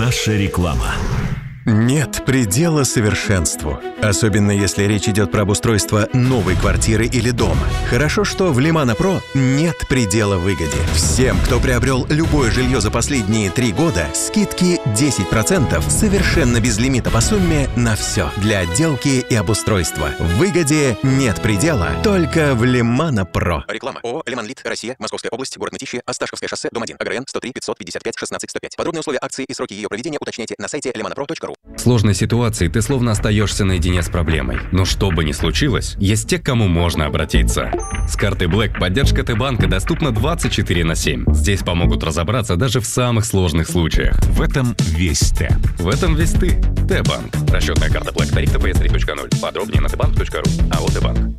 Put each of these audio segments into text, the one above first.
Наша реклама. Нет предела совершенству, особенно если речь идет про обустройство новой квартиры или дома. Хорошо, что в Лимано Про нет предела выгоде. Всем, кто приобрел любое жилье за последние 3 года, скидки 10% совершенно без лимита по сумме на все для отделки и обустройства. Выгоде нет предела, только в Лимано Про. Реклама. ООО «Лиманлит», Россия, Московская область, город Мытищи, Осташковское шоссе, дом 1, АГРН 103 555 16 105. Подробные условия акции и сроки ее проведения уточняйте на сайте limanopro.ru. В сложной ситуации ты словно остаешься наедине с проблемой. Но что бы ни случилось, есть те, к кому можно обратиться. С карты Black поддержка Т-банка доступна 24/7. Здесь помогут разобраться даже в самых сложных случаях. В этом весь Т. В этом весь ты. Т-банк. Расчетная карта Black. Тариф ТПС 3.0. Подробнее на tbank.ru. АО Т-банк.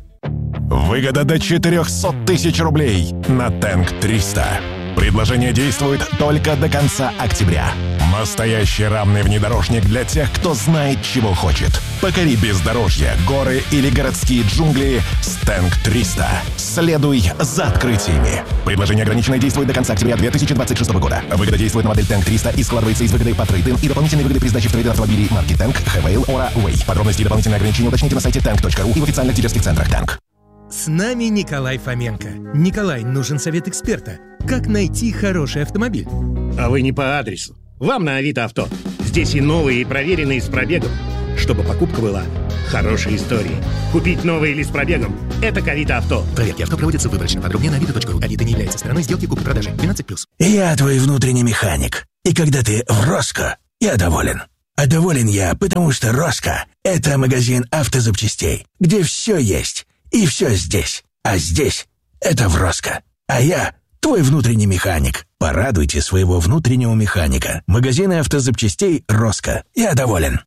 Выгода до 400 тысяч рублей на Tank 300. Предложение действует только до конца октября. Настоящий равный внедорожник для тех, кто знает, чего хочет. Покори бездорожье, горы или городские джунгли с Tank 300. Следуй за открытиями. Предложение ограниченное, действует до конца октября 2026 года. Выгода действует на модель Tank 300 и складывается из выгоды по трейд-ин и дополнительной выгоды при сдаче в трейд автомобилей марки Tank, Хевейл, Ора, Way. Подробности и дополнительные ограничения уточните на сайте tank.ru и в официальных дилерских центрах Tank. С нами Николай Фоменко. Николай, нужен совет эксперта. Как найти хороший автомобиль? А вы не по адресу. Вам на Авито Авто. Здесь и новые, и проверенные с пробегом. Чтобы покупка была хорошей историей. Купить новый или с пробегом – это к Авито Авто. Проверки авто проводятся выборочно. Подробнее на avito.ru. Авито не является стороной сделки купли-продажи. 12+. Я твой внутренний механик. И когда ты в Роско, я доволен. А доволен я, потому что Роско – это магазин автозапчастей, где все есть. И все здесь. А здесь – это в Роско. А я – твой внутренний механик. Порадуйте своего внутреннего механика. Магазины автозапчастей «Роско». Я доволен.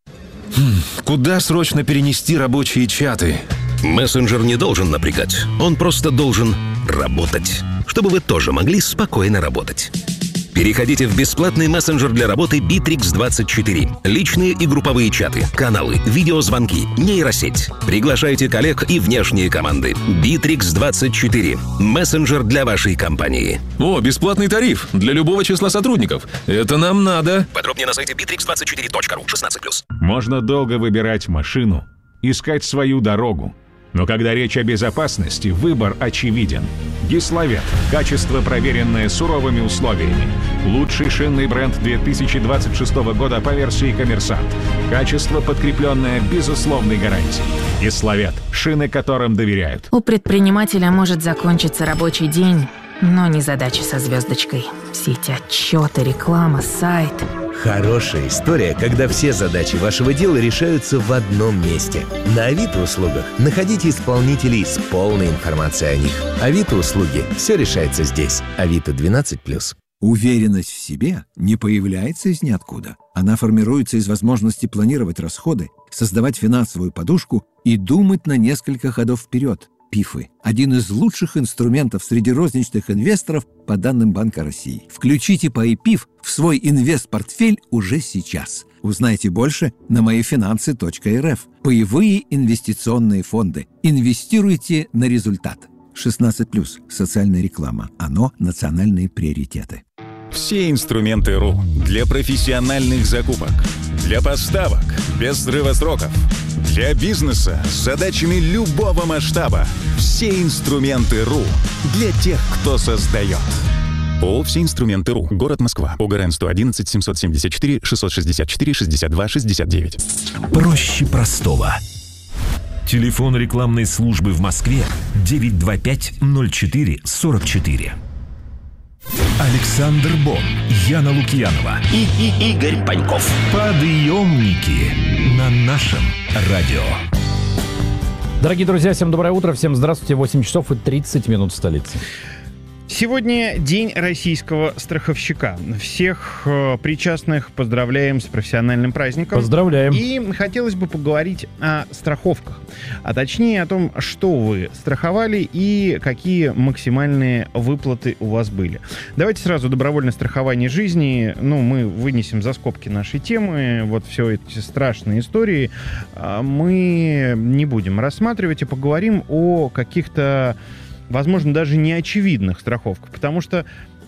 Куда срочно перенести рабочие чаты? Мессенджер не должен напрягать. Он просто должен работать. Чтобы вы тоже могли спокойно работать. Переходите в бесплатный мессенджер для работы Bittrex24. Личные и групповые чаты, каналы, видеозвонки, нейросеть. Приглашайте коллег и внешние команды. Bittrex24. Мессенджер для вашей компании. О, бесплатный тариф для любого числа сотрудников. Это нам надо. Подробнее на сайте bittrex24.ru. 16+. Можно долго выбирать машину, искать свою дорогу. Но когда речь о безопасности, выбор очевиден. Гиславет. Качество, проверенное суровыми условиями. Лучший шинный бренд 2026 года по версии «Коммерсант». Качество, подкрепленное безусловной гарантией. Гиславет. Шины, которым доверяют. У предпринимателя может закончиться рабочий день, но не задача со звездочкой. Все эти отчеты, реклама, сайт. Хорошая история, когда все задачи вашего дела решаются в одном месте. На Авито-услугах находите исполнителей с полной информацией о них. Авито-услуги. Все решается здесь. Авито 12+. Уверенность в себе не появляется из ниоткуда. Она формируется из возможности планировать расходы, создавать финансовую подушку и думать на несколько ходов вперед. ПИФы – один из лучших инструментов среди розничных инвесторов по данным Банка России. Включите ПАИ-ПИФ в свой инвестпортфель уже сейчас. Узнайте больше на моифинансы.рф. Паевые инвестиционные фонды. Инвестируйте на результат. 16+. Социальная реклама. Оно – национальные приоритеты. Все инструменты РУ для профессиональных закупок, для поставок без срыва сроков, для бизнеса с задачами любого масштаба. Все инструменты РУ для тех, кто создает. ООО «Все инструменты РУ». Город Москва. ОГРН 111 774 664 62 69. Проще простого. Телефон рекламной службы в Москве 925-04-44. Александр Бон, Яна Лукьянова и Игорь Паньков. Подъемники на нашем радио. Дорогие друзья, всем доброе утро, всем здравствуйте. 8 часов и 30 минут в столице. Сегодня День российского страховщика. Всех причастных поздравляем с профессиональным праздником. Поздравляем. И хотелось бы поговорить о страховках. А точнее о том, что вы страховали и какие максимальные выплаты у вас были. Давайте сразу добровольное страхование жизни. Мы вынесем за скобки нашей темы. Вот все эти страшные истории мы не будем рассматривать и поговорим о каких-то, возможно, даже неочевидных страховках. Потому что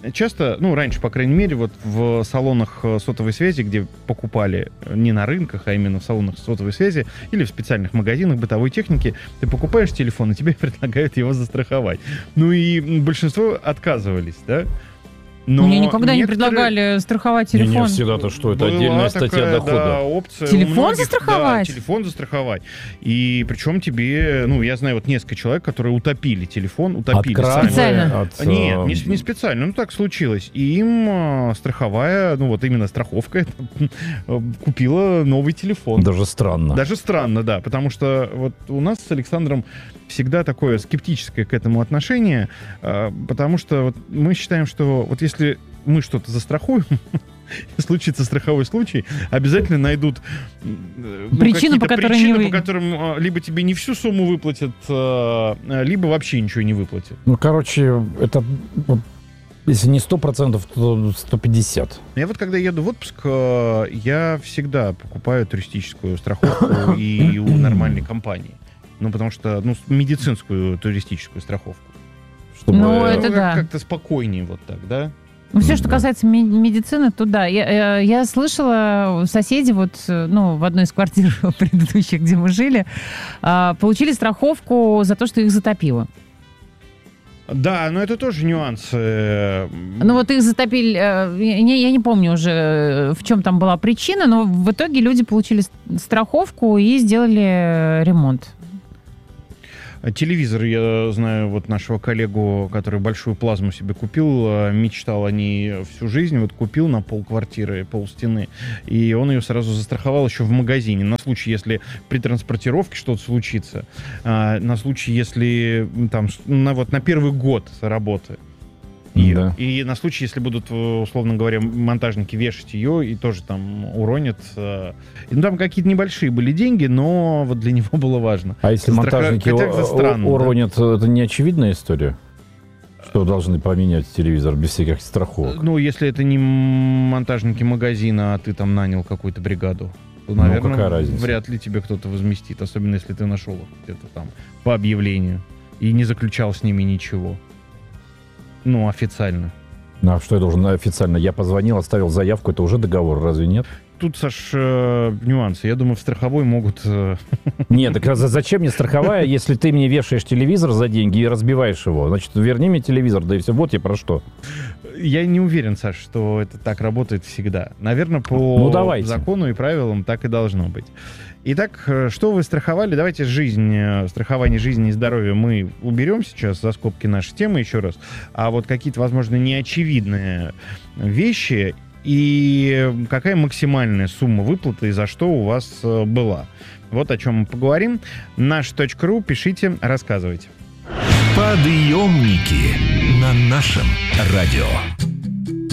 часто, ну, раньше, по крайней мере, вот в салонах сотовой связи, где покупали не на рынках, а именно в салонах сотовой связи или в специальных магазинах бытовой техники, ты покупаешь телефон, и тебе предлагают его застраховать. Ну и большинство отказывались, да? Но мне никогда не предлагали страховать телефон. Не всегда-то что, это отдельная статья дохода. Да, опция телефон застраховать? Да, телефон застраховать. И причем тебе, ну, я знаю вот несколько человек, которые утопили телефон, утопили сами. Специально? Нет, не специально, ну так случилось. И им страховая, ну вот именно страховка купила новый телефон. Даже странно. Даже странно, да, потому что вот у нас с Александром всегда такое скептическое к этому отношение, потому что вот мы считаем, что вот если мы что-то застрахуем, случится страховой случай, обязательно найдут причины, по которым либо тебе не всю сумму выплатят, либо вообще ничего не выплатят. Ну, короче, это... Если не 100%, то 150%. Я вот когда еду в отпуск, я всегда покупаю туристическую страховку и у нормальной компании. Ну, потому что, ну, медицинскую туристическую страховку. Чтобы это да. Как-то спокойнее вот так, да? Ну, все, что касается медицины, то да. Я слышала, соседи вот, ну, в одной из квартир предыдущих, где мы жили, получили страховку за то, что их затопило. Да, но это тоже нюанс. Ну вот их затопили, я не помню уже, в чем там была причина, но в итоге люди получили страховку и сделали ремонт. Телевизор, я знаю, вот нашего коллегу, который большую плазму себе купил, мечтал о ней всю жизнь, вот купил на полквартиры, полстены, и он ее сразу застраховал еще в магазине, на случай, если при транспортировке что-то случится, на случай, если там, на первый год работы. И на случай, если будут, условно говоря, монтажники вешать ее и тоже там уронят. Ну, там какие-то небольшие были деньги, но вот для него было важно. А если монтажники уронят, да? Это не очевидная история? Что должны поменять телевизор без всяких страховок? Ну, если это не монтажники магазина, а ты там нанял какую-то бригаду, то, наверное, вряд ли тебе кто-то возместит. Особенно, если ты нашел их где-то там по объявлению и не заключал с ними ничего. Ну, официально. А что я должен официально? Я позвонил, оставил заявку, это уже договор, разве нет? Тут, Саш, нюансы. Я думаю, в страховой могут... Нет, так зачем мне страховая, если ты мне вешаешь телевизор за деньги и разбиваешь его? Значит, верни мне телевизор, да и все. Вот я про что. Я не уверен, Саш, что это так работает всегда. Наверное, по закону и правилам так и должно быть. Итак, что вы страховали? Давайте страхование жизни и здоровья мы уберем сейчас за скобки нашей темы еще раз. А вот какие-то, возможно, неочевидные вещи и какая максимальная сумма выплаты и за что у вас была. Вот о чем мы поговорим. Наш.ру, пишите, рассказывайте. Подъемники на нашем радио.